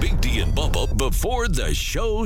Big D and Bubba before the show.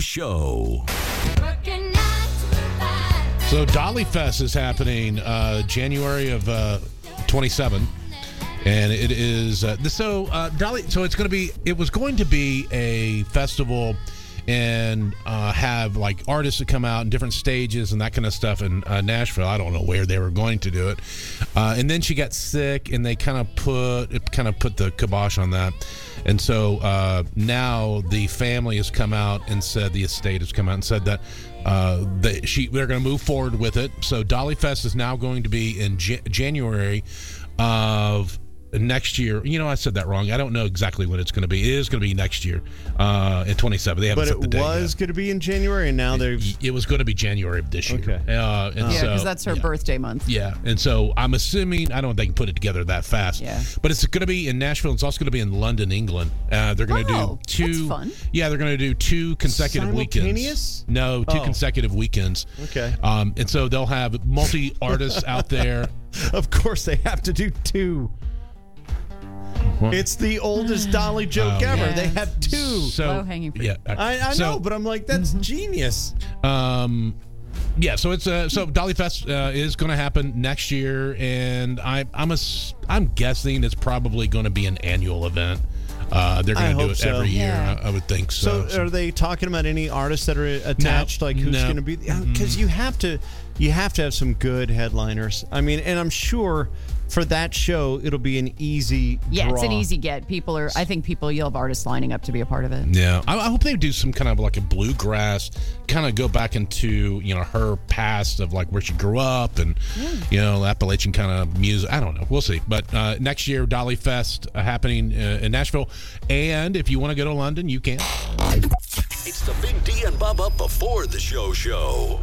So Dolly Fest is happening January of 27, and it is Dolly. So it's going to be. It was going to be a festival and have like artists that come out in different stages and that kind of stuff in Nashville. I don't know where they were going to do it, and then she got sick, and they kind of put the kibosh on that. And so now the family has come out and said, the estate has come out and said that they're going to move forward with it. So Dolly Fest is now going to be in January of next year. You know, I said that wrong. I don't know exactly when it's going to be. It is going to be next year in 27. They haven't set the date yet. But it was going to be in January, and now it was going to be January of this year. Okay. Because that's her birthday month. Yeah, and so I'm assuming, I don't think they can put it together that fast. Yeah. But it's going to be in Nashville. It's also going to be in London, England. They're going to do two. That's fun. Yeah, they're going to do two consecutive weekends. Simultaneous? No, two consecutive weekends. Okay. And so they'll have multi-artists out there. Of course, they have to do two. It's the oldest Dolly joke ever. Yes. They have two. Low-hanging fruit. Yeah, I know, but I'm like, that's genius. Yeah, so it's so Dolly Fest is going to happen next year, and I'm guessing it's probably going to be an annual event. They're going to do it every year. I would think so. So, are they talking about any artists that are attached? Like who's going to be? Because you have to have some good headliners. I mean, and I'm sure for that show it'll be an easy. Yeah, draw. it's an easy get. I think you'll have artists lining up to be a part of it. Yeah, I hope they do some kind of like a bluegrass, kind of go back into her past of like where she grew up and Appalachian kind of music. I don't know. We'll see. But next year, Dolly Fest happening in Nashville, and if you want to go to London, you can. It's the Big D and Bubba before the show.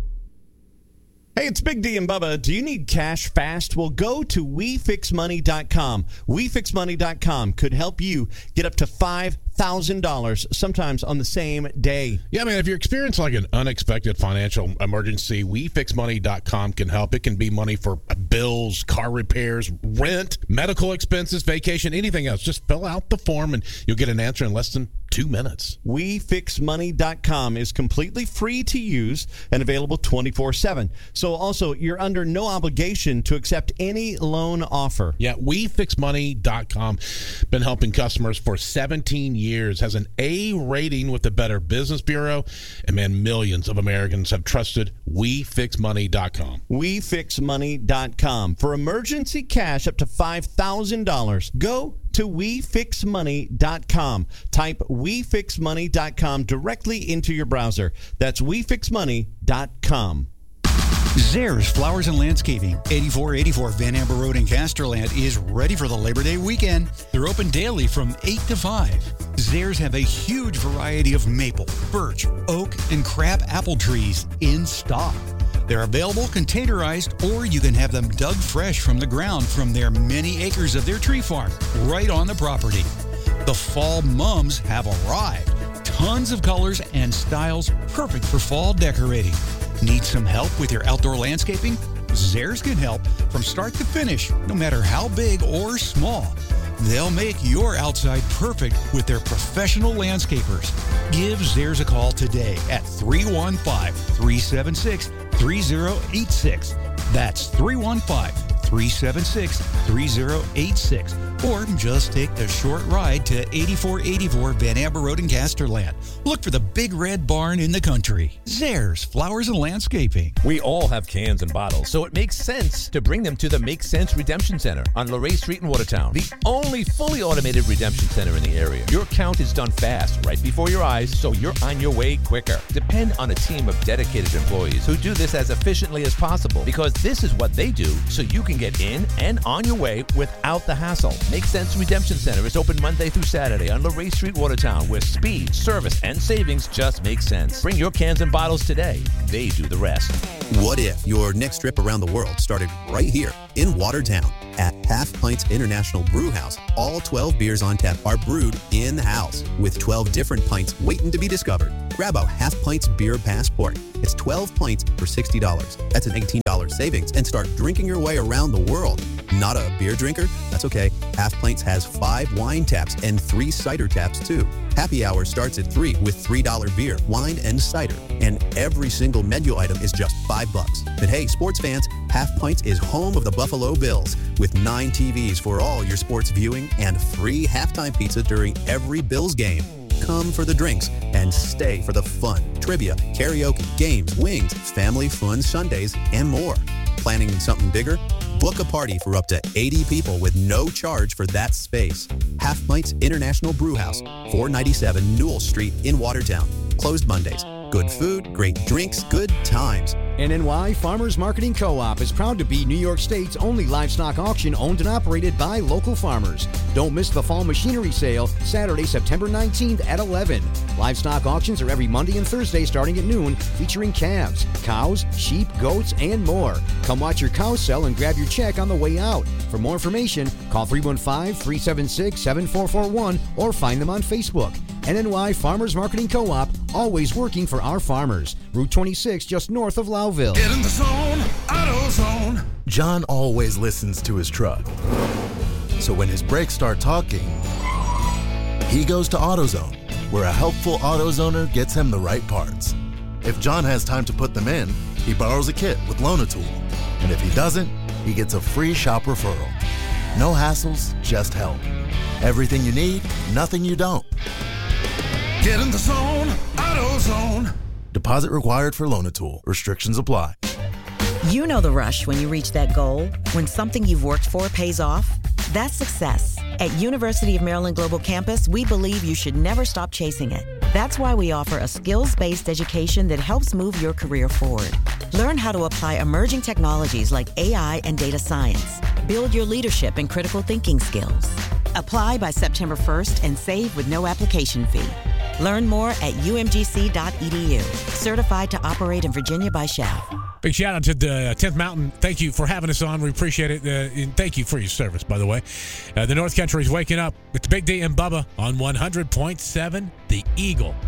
Hey, it's Big D and Bubba. Do you need cash fast? Well, go to WeFixMoney.com. WeFixMoney.com could help you get up to $5,000 sometimes on the same day. Yeah, man, if you're experiencing like an unexpected financial emergency, WeFixMoney.com can help. It can be money for bills, car repairs, rent, medical expenses, vacation, anything else. Just fill out the form and you'll get an answer in less than 2 minutes. WeFixMoney.com is completely free to use and available 24/7. So also, you're under no obligation to accept any loan offer. Yeah, WeFixMoney.com. Been helping customers for 17 years. Has an A rating with the Better Business Bureau. And man, millions of Americans have trusted WeFixMoney.com. WeFixMoney.com. For emergency cash up to $5,000, go to WeFixMoney.com. Type WeFixMoney.com directly into your browser. That's WeFixMoney.com. Zares Flowers and Landscaping, 8484 Van Amber Road in Casterland, is ready for the Labor Day weekend. They're open daily from 8 to 5. Zares have a huge variety of maple, birch, oak, and crab apple trees in stock. They're available containerized, or you can have them dug fresh from the ground from their many acres of their tree farm right on the property. The fall mums have arrived. Tons of colors and styles perfect for fall decorating. Need some help with your outdoor landscaping? Zares can help from start to finish, no matter how big or small. They'll make your outside perfect with their professional landscapers. Give Zares a call today at 315-376-3086. That's 315-376-3086. Or just take the short ride to 8484 Van Amber Road in Casterland. Look for the big red barn in the country. Zares Flowers and Landscaping. We all have cans and bottles, so it makes sense to bring them to the Make Sense Redemption Center on Luray Street in Watertown, the only fully automated redemption center in the area. Your count is done fast, right before your eyes, so you're on your way quicker. Depend on a team of dedicated employees who do this as efficiently as possible, because this is what they do, so you can get in and on your way without the hassle. Make Sense Redemption Center is open Monday through Saturday on Luray Street, Watertown, where speed, service, and savings just make sense. Bring your cans and bottles today. They do the rest. What if your next trip around the world started right here in Watertown at Half Pints International Brew House? All 12 beers on tap are brewed in-house with 12 different pints waiting to be discovered. Grab a Half Pints beer passport. It's 12 pints for $60. That's an $18 $1,000 savings and start drinking your way around the world. Not a beer drinker? That's okay. Half Pints has 5 wine taps and 3 cider taps, too. Happy hour starts at 3 with $3 beer, wine, and cider. And every single menu item is just $5. But hey, sports fans, Half Pints is home of the Buffalo Bills with 9 TVs for all your sports viewing and free halftime pizza during every Bills game. Come for the drinks and stay for the fun, trivia, karaoke, games, wings, family fun Sundays, and more. Planning something bigger? Book a party for up to 80 people with no charge for that space. Half Pints International Brewhouse, 497 Newell Street in Watertown. Closed Mondays. Good food, great drinks, good times. NNY Farmers Marketing Co-op is proud to be New York State's only livestock auction owned and operated by local farmers. Don't miss the fall machinery sale, Saturday, September 19th at 11. Livestock auctions are every Monday and Thursday starting at noon, featuring calves, cows, sheep, goats, and more. Come watch your cows sell and grab your check on the way out. For more information, call 315-376-7441 or find them on Facebook. NNY Farmers Marketing Co-op, always working for our farmers. Route 26, just north of Lowville. Get in the zone, AutoZone. John always listens to his truck. So when his brakes start talking, he goes to AutoZone, where a helpful AutoZoner gets him the right parts. If John has time to put them in, he borrows a kit with Loan-A-Tool. And if he doesn't, he gets a free shop referral. No hassles, just help. Everything you need, nothing you don't. Get in the zone, AutoZone. Deposit required for Loan-A-Tool. Restrictions apply. You know the rush when you reach that goal, when something you've worked for pays off. That's success. At University of Maryland Global Campus, we believe you should never stop chasing it. That's why we offer a skills-based education that helps move your career forward. Learn how to apply emerging technologies like AI and data science. Build your leadership and critical thinking skills. Apply by September 1st and save with no application fee. Learn more at umgc.edu. Certified to operate in Virginia by SHAF. Big shout out to the 10th Mountain. Thank you for having us on. We appreciate it. And thank you for your service, by the way. The North Country is waking up with the Big D and Bubba on 100.7 The Eagle.